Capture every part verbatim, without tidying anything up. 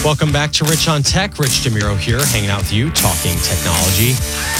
Welcome back to Rich on Tech. Rich DeMuro here, hanging out with you, talking technology.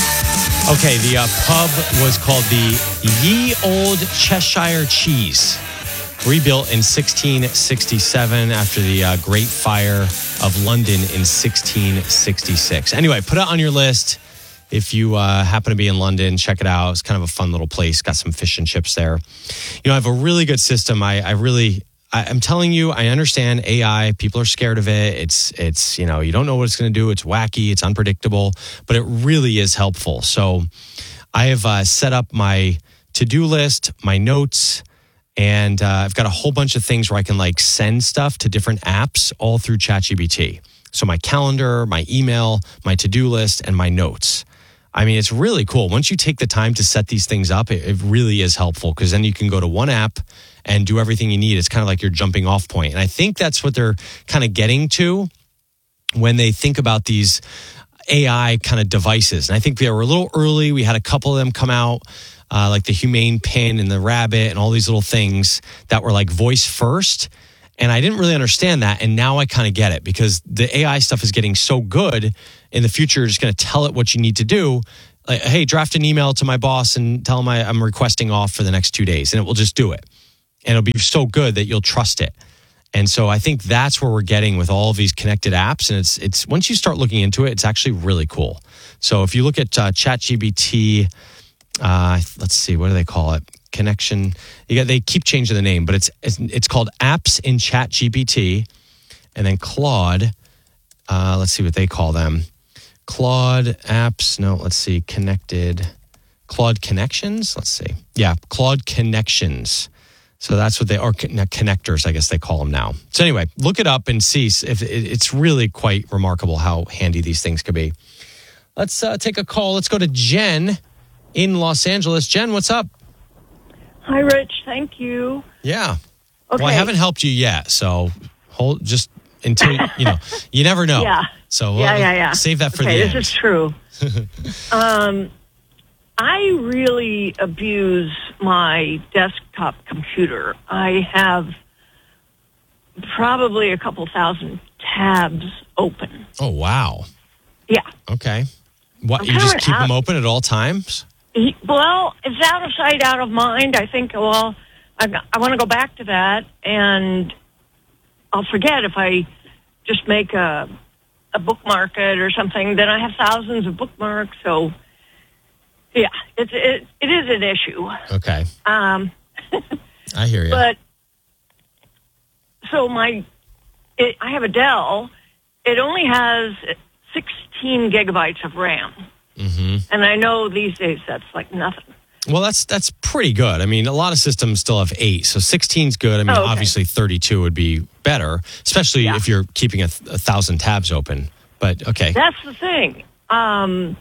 Okay, the uh, pub was called the Ye Old Cheshire Cheese, rebuilt in sixteen sixty-seven after the uh, Great Fire of London in sixteen sixty-six. Anyway, put it on your list. If you uh, happen to be in London, check it out. It's kind of a fun little place. Got some fish and chips there. You know, I have a really good system. I, I really... I, I'm telling you, I understand A I. People are scared of it. It's, it's you know, you don't know what it's going to do. It's wacky. It's unpredictable. But it really is helpful. So I have uh, set up my to-do list, my notes, and uh, I've got a whole bunch of things where I can like send stuff to different apps all through ChatGPT. So my calendar, my email, my to-do list, and my notes. I mean, it's really cool. Once you take the time to set these things up, it, it really is helpful because then you can go to one app and do everything you need. It's kind of like your jumping off point. And I think that's what they're kind of getting to when they think about these A I kind of devices. And I think they were a little early. We had a couple of them come out, uh, like the Humane Pin and the Rabbit and all these little things that were like voice first. And I didn't really understand that. And now I kind of get it because the A I stuff is getting so good. In the future, you're just going to tell it what you need to do. Like, hey, draft an email to my boss and tell him I, I'm requesting off for the next two days. And it will just do it. And it'll be so good that you'll trust it. And so I think that's where we're getting with all of these connected apps. And it's it's once you start looking into it, it's actually really cool. So if you look at uh, ChatGPT, uh, let's see, what do they call it? Connection. You got, they keep changing the name, but it's it's, it's called Apps in ChatGPT. And then Claude, uh, let's see what they call them. Claude Apps, no, let's see, Connected. Claude Connections, let's see. Yeah, Claude Connections. So that's what they are, connectors, I guess they call them now. So anyway, look it up and see if it's really quite remarkable how handy these things could be. Let's uh, take a call. Let's go to Jen in Los Angeles. Jen, what's up? Hi, Rich. Thank you. Yeah. Okay. Well, I haven't helped you yet, so hold just until, you know, you never know. Yeah. So yeah, uh, yeah, yeah. Save that for okay, the end. This is true. um, I really abuse my desktop computer. I have probably a couple thousand tabs open. Oh, wow. Yeah. Okay. What, I'm you just kinda keep out- them open at all times? He- Well, it's out of sight, out of mind. I think, well, I, I want to go back to that, and I'll forget if I just make a, a bookmark it or something. Then I have thousands of bookmarks, so... Yeah, it's it, it is an issue. Okay. Um, I hear you. But, so my, it, I have a Dell. It only has sixteen gigabytes of RAM. Mm-hmm. And I know these days that's like nothing. Well, that's that's pretty good. I mean, a lot of systems still have eight, so sixteen's good. I mean, Oh, okay. obviously thirty-two would be better, especially Yeah. if you're keeping a, th- a thousand tabs open. But, okay. That's the thing. Um,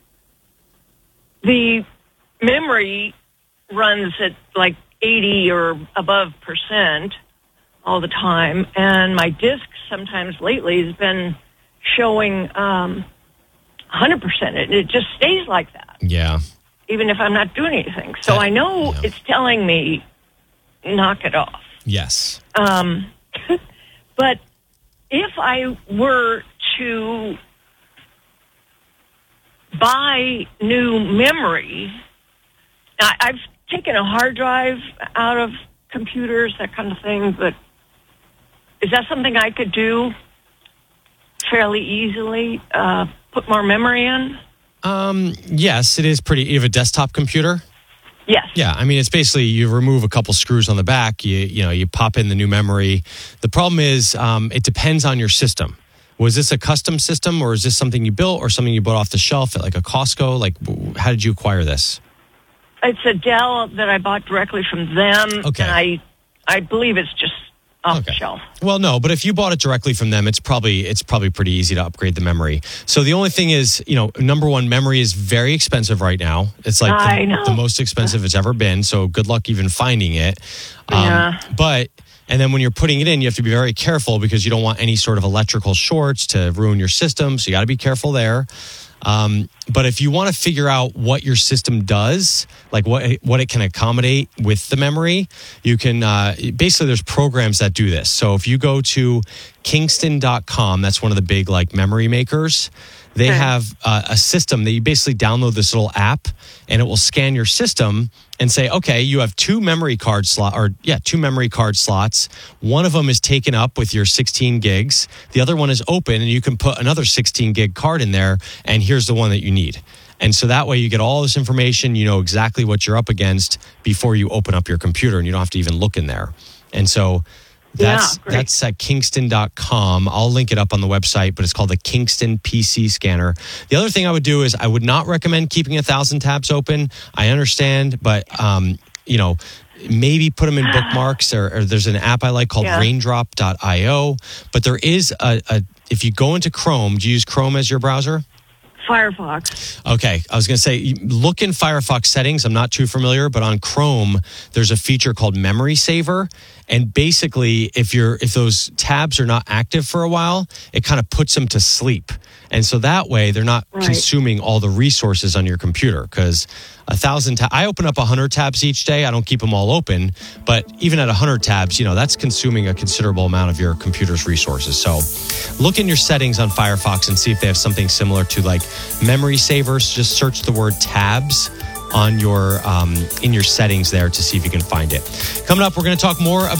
the memory runs at like eighty or above percent all the time, and my disk sometimes lately has been showing um, one hundred percent. It, it just stays like that, Yeah. even if I'm not doing anything. So That- I know yeah. it's telling me, knock it off. Yes. Um, but if I were to buy new memory, I, I've taken a hard drive out of computers, that kind of thing, but is that something I could do fairly easily, uh, put more memory in? Um, yes, it is pretty. You have a desktop computer? Yes. Yeah, I mean, it's basically you remove a couple screws on the back, you you know, you pop in the new memory. The problem is um, it depends on your system. Was this a custom system, or is this something you built or something you bought off the shelf at like a Costco? Like, w- how did you acquire this? It's a Dell that I bought directly from them, Okay. and I, I believe it's just off Okay. the shelf. Well, no, but if you bought it directly from them, it's probably it's probably pretty easy to upgrade the memory. So the only thing is, you know, number one, memory is very expensive right now. It's like I the, know. the most expensive it's ever been. So good luck even finding it. Um, Yeah. But and then when you're putting it in, you have to be very careful because you don't want any sort of electrical shorts to ruin your system. So you got to be careful there. Um, but if you want to figure out what your system does, like what what it can accommodate with the memory, you can uh, basically there's programs that do this. So if you go to Kingston dot com. That's one of the big like memory makers. They Okay. have uh, a system that you basically download this little app, and it will scan your system and say, okay, you have two memory card slot, or yeah, two memory card slots. One of them is taken up with your sixteen gigs. The other one is open, and you can put another sixteen gig card in there, and here's the one that you need. And so that way you get all this information, you know exactly what you're up against before you open up your computer, and you don't have to even look in there. And so that's Yeah, great. that's at Kingston dot com. I'll link it up on the website, but it's called the Kingston P C Scanner. The other thing I would do is I would not recommend keeping a thousand tabs open. I understand, but um, you know, maybe put them in bookmarks, or, or there's an app I like called Yeah. raindrop dot io. But there is a, a if you go into Chrome, do you use Chrome as your browser? Firefox. Okay, I was going to say, look in Firefox settings. I'm not too familiar, but on Chrome, there's a feature called Memory Saver. And basically, if you're if those tabs are not active for a while, it kind of puts them to sleep. And so that way, they're not Right. consuming all the resources on your computer. Because a thousand tabs, I open up a hundred tabs each day. I don't keep them all open, but even at a hundred tabs, you know, that's consuming a considerable amount of your computer's resources. So look in your settings on Firefox and see if they have something similar to like Memory Savers. Just search the word tabs on your um, in your settings there to see if you can find it. Coming up, we're going to talk more about